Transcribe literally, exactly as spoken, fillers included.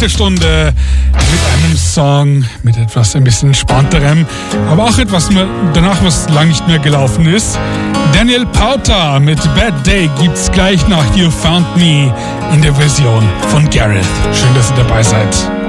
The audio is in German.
zweite Stunde mit einem Song, mit etwas ein bisschen entspannterem, aber auch etwas danach, was lang nicht mehr gelaufen ist. Daniel Powter mit Bad Day gibt's gleich nach You Found Me in der Version von Gareth. Schön, dass ihr dabei seid.